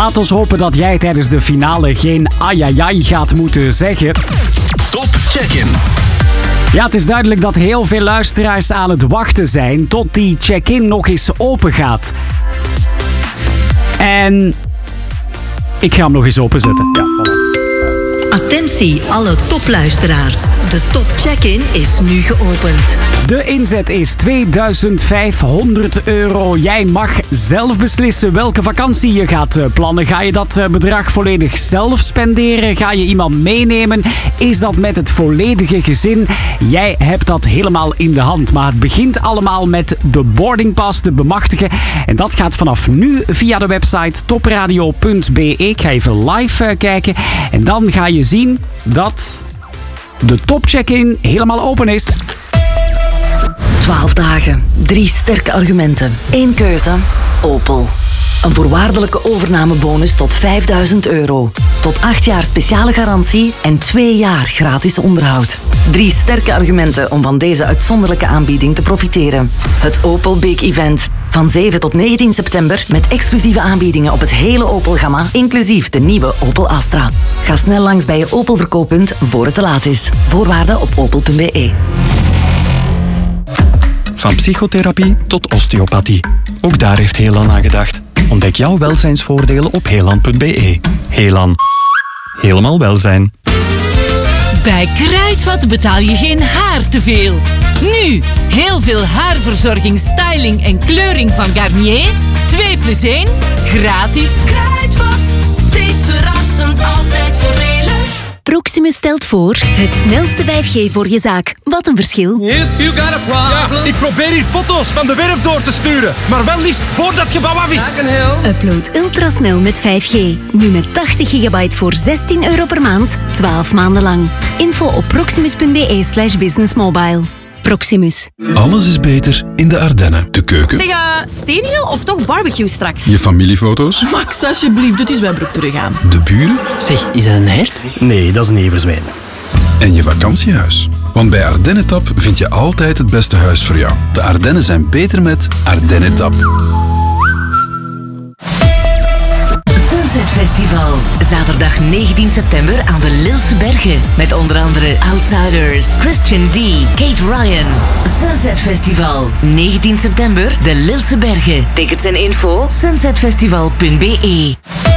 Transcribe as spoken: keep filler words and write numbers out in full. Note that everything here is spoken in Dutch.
Laat ons hopen dat jij tijdens de finale geen ai-ai-ai gaat moeten zeggen. Top check-in. Ja, het is duidelijk dat heel veel luisteraars aan het wachten zijn tot die check-in nog eens open gaat. En ik ga hem nog eens openzetten. Ja, voilà. Attentie, alle topluisteraars. De top check-in is nu geopend. De inzet is tweeduizend vijfhonderd euro. Jij mag zelf beslissen welke vakantie je gaat plannen. Ga je dat bedrag volledig zelf spenderen? Ga je iemand meenemen? Is dat met het volledige gezin? Jij hebt dat helemaal in de hand. Maar het begint allemaal met de boardingpass te bemachtigen. En dat gaat vanaf nu via de website topradio punt be. Ik ga even live uh, kijken. En dan ga je zien dat de top check-in helemaal open is. twaalf dagen, drie sterke argumenten, één keuze, Opel. Een voorwaardelijke overnamebonus tot vijfduizend euro. Tot acht jaar speciale garantie en twee jaar gratis onderhoud. Drie sterke argumenten om van deze uitzonderlijke aanbieding te profiteren. Het Opel Big Event. Van zeven tot negentien september met exclusieve aanbiedingen op het hele Opel-gamma, inclusief de nieuwe Opel Astra. Ga snel langs bij je Opel-verkooppunt voor het te laat is. Voorwaarden op opel punt be. Van psychotherapie tot osteopathie. Ook daar heeft Helan aan gedacht. Ontdek jouw welzijnsvoordelen op helan punt be. Helan. Helemaal welzijn. Bij Kruidvat betaal je geen haar te veel. Nu, heel veel haarverzorging, styling en kleuring van Garnier. twee plus één, gratis. Kruidvat, steeds verrassend, altijd voordelig. Proximus stelt voor het snelste vijf G voor je zaak. Wat een verschil. If you got a problem. Ja, ik probeer hier foto's van de werf door te sturen. Maar wel liefst voordat het gebouw af is. Upload ultrasnel met vijf G. Nu met tachtig gigabyte voor zestien euro per maand. twaalf maanden lang. Info op proximus punt be slash businessmobile. Proximus. Alles is beter in de Ardennen. De keuken. Zeg, uh, steengrill of toch barbecue straks? Je familiefoto's. Max, alsjeblieft, het is Wijnbroek teruggaan. De buren. Zeg, is dat een hert? Nee, dat is een everzwijn. En je vakantiehuis. Want bij Ardennetap vind je altijd het beste huis voor jou. De Ardennen zijn beter met Ardennetap. Sunset Festival. Zaterdag negentien september aan de Lilse Bergen. Met onder andere Outsiders, Christian D, Kate Ryan. Sunset Festival. negentien september, de Lilse Bergen. Tickets en info sunset festival punt be.